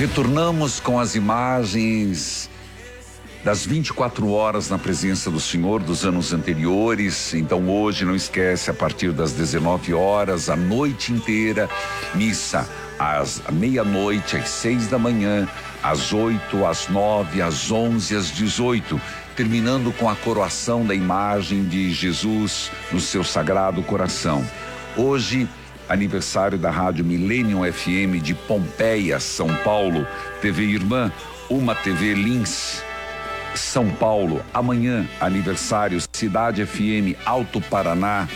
Retornamos com as imagens das 24 horas na presença do Senhor dos anos anteriores. Então hoje, não esquece, a partir das 19 horas, a noite inteira, missa às meia-noite, às 6 da manhã, às 8, às 9, às 11, às 18, terminando com a coroação da imagem de Jesus no seu sagrado coração. Hoje, aniversário da Rádio Millennium FM de Pompeia, São Paulo, TV Irmã, Uma TV Lins, São Paulo. Amanhã, aniversário Cidade FM Alto Paraná,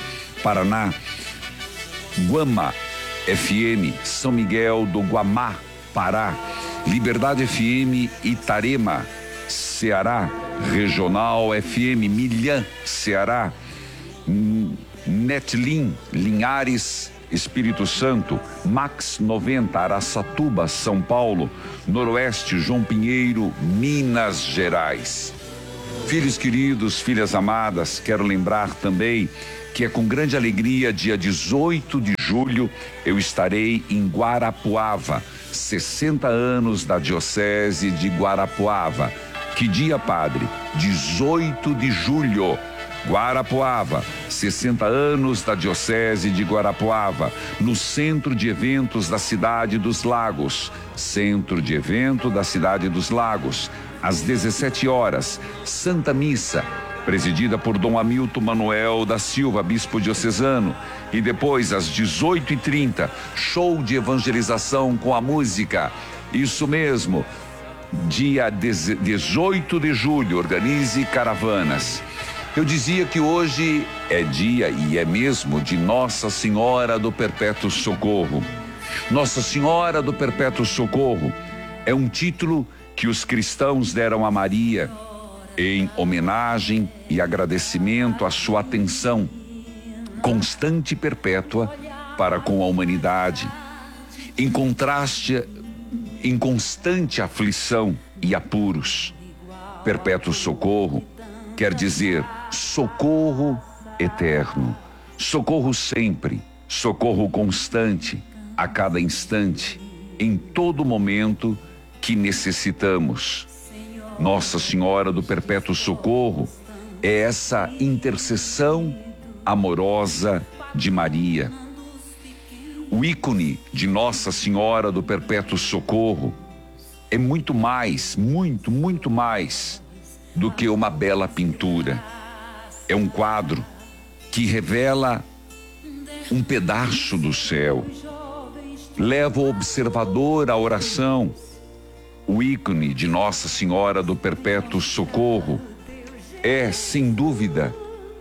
Guama FM São Miguel do Guamá, Pará, Liberdade FM Itarema, Ceará, Regional FM Milhã, Ceará, Netlin, Linhares, Espírito Santo, Max 90, Araçatuba, São Paulo, Noroeste, João Pinheiro, Minas Gerais. Filhos queridos, filhas amadas, quero lembrar também que é com grande alegria, dia 18 de julho, eu estarei em Guarapuava, 60 anos da Diocese de Guarapuava. Que dia, padre? 18 de julho. Guarapuava, 60 anos da Diocese de Guarapuava, no Centro de Eventos da Cidade dos Lagos. Centro de Evento da Cidade dos Lagos, às 17 horas, Santa Missa, presidida por Dom Hamilton Manuel da Silva, bispo diocesano. E depois, às 18h30, show de evangelização com a música. Isso mesmo, dia 18 de julho, organize caravanas. Eu dizia que hoje é dia, e é mesmo, de Nossa Senhora do Perpétuo Socorro. Nossa Senhora do Perpétuo Socorro é um título que os cristãos deram a Maria em homenagem e agradecimento à sua atenção constante e perpétua para com a humanidade. Em contraste, em constante aflição e apuros. Perpétuo Socorro quer dizer socorro eterno, socorro sempre, socorro constante, a cada instante, em todo momento que necessitamos. Nossa Senhora do Perpétuo Socorro é essa intercessão amorosa de Maria. O ícone de Nossa Senhora do Perpétuo Socorro é muito mais, muito mais do que uma bela pintura. É um quadro que revela um pedaço do céu, leva o observador à oração. O ícone de Nossa Senhora do Perpétuo Socorro é, sem dúvida,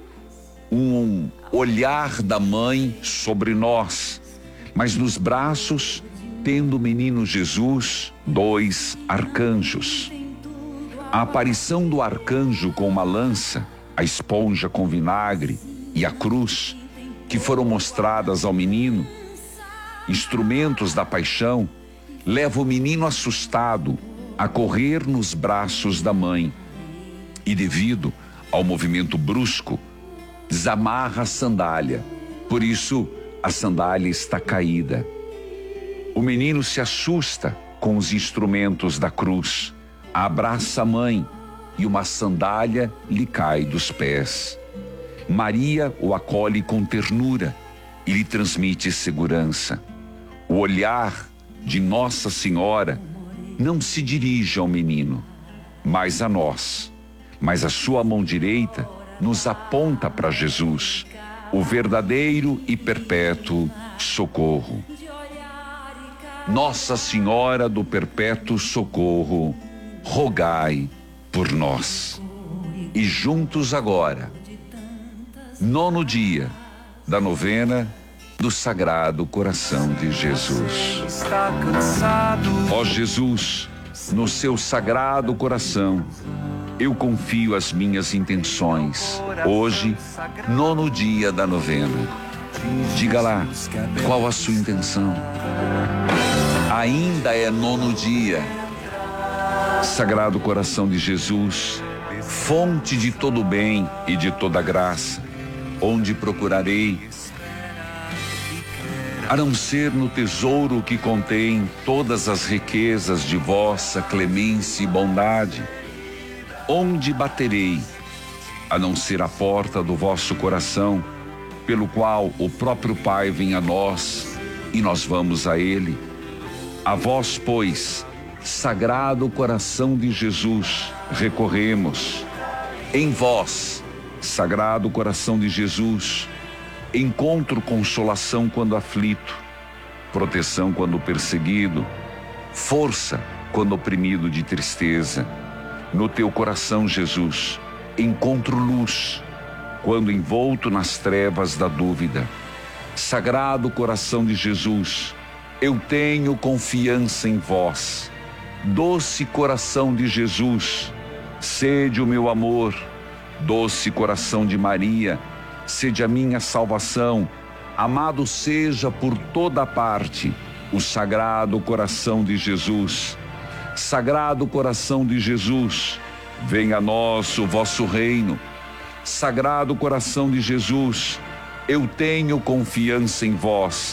um olhar da mãe sobre nós, mas nos braços, tendo o menino Jesus, 2 arcanjos. A aparição do arcanjo com uma lança, a esponja com vinagre e a cruz, que foram mostradas ao menino, instrumentos da paixão, leva o menino assustado a correr nos braços da mãe e, devido ao movimento brusco, desamarra a sandália. Por isso, a sandália está caída. O menino se assusta com os instrumentos da cruz, abraça a mãe e uma sandália lhe cai dos pés. Maria o acolhe com ternura e lhe transmite segurança. O olhar de Nossa Senhora não se dirige ao menino, mas a nós. Mas a sua mão direita nos aponta para Jesus, o verdadeiro e perpétuo socorro. Nossa Senhora do Perpétuo Socorro, rogai por nós. E juntos agora, 9º dia da novena do Sagrado Coração de Jesus. Ó Jesus, no seu Sagrado Coração, eu confio as minhas intenções. Hoje, 9º dia da novena. Diga lá, qual a sua intenção? Ainda é 9º dia. Sagrado Coração de Jesus, fonte de todo bem e de toda graça, onde procurarei a não ser no tesouro que contém todas as riquezas de vossa clemência e bondade. Onde baterei, a não ser a porta do vosso coração, pelo qual o próprio Pai vem a nós e nós vamos a Ele? A vós, pois, Sagrado Coração de Jesus, recorremos. Em vós, Sagrado Coração de Jesus, encontro consolação quando aflito, proteção quando perseguido, força quando oprimido de tristeza. No teu coração, Jesus, encontro luz quando envolto nas trevas da dúvida. Sagrado Coração de Jesus, eu tenho confiança em vós. Doce Coração de Jesus, sede o meu amor. Doce Coração de Maria, sede a minha salvação. Amado seja por toda parte o Sagrado Coração de Jesus. Sagrado Coração de Jesus, venha a nós o vosso reino. Sagrado Coração de Jesus, eu tenho confiança em vós.